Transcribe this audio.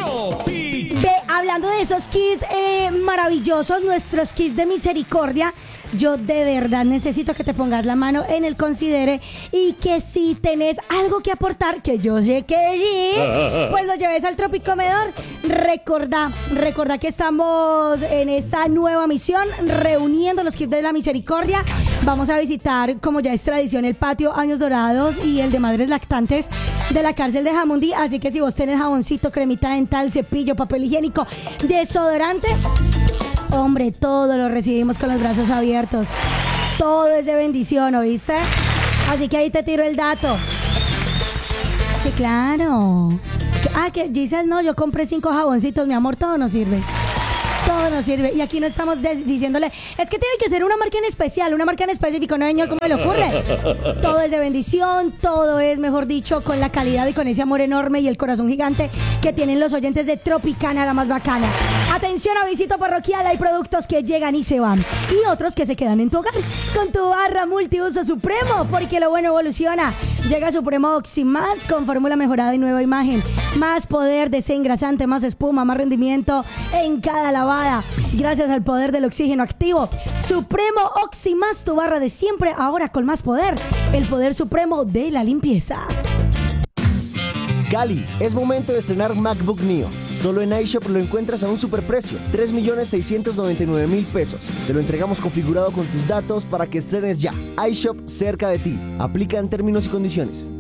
Ve, hablando de esos kits maravillosos, nuestros kits de misericordia, yo de verdad necesito que te pongas la mano en el considere y que si tenés algo que aportar, que yo sé que sí, pues lo lleves al Tropicomedor. Recordá que estamos en esta nueva misión reuniendo los kits de la misericordia. Vamos a visitar, como ya es tradición, el patio Años Dorados y el de Madres Lactantes de la cárcel de Jamundí. Así que si vos tenés jaboncito, cremita dental, cepillo, papel higiénico, desodorante, hombre, todo lo recibimos con los brazos abiertos. Todo es de bendición, ¿oíste? Así que ahí te tiro el dato. Sí, claro. Que Giselle, no, yo compré 5 jaboncitos, mi amor, todo nos sirve. Todo nos sirve. Y aquí no estamos diciéndole, es que tiene que ser una marca en especial, una marca en específico, no, señor, ¿cómo le ocurre? Todo es de bendición, todo es, mejor dicho, con la calidad y con ese amor enorme y el corazón gigante que tienen los oyentes de Tropicana, la más bacana. Atención, avisito parroquial, hay productos que llegan y se van y otros que se quedan en tu hogar con tu barra multiuso Supremo, porque lo bueno evoluciona. Llega Supremo Oxy Más con fórmula mejorada y nueva imagen, más poder, desengrasante, más espuma, más rendimiento en cada lavada, gracias al poder del oxígeno activo. Supremo Oxy Más, tu barra de siempre, ahora con más poder, el poder supremo de la limpieza. Cali, es momento de estrenar MacBook Neo. Solo en iShop lo encuentras a un superprecio, 3.699.000 pesos. Te lo entregamos configurado con tus datos para que estrenes ya. iShop cerca de ti. Aplican términos y condiciones.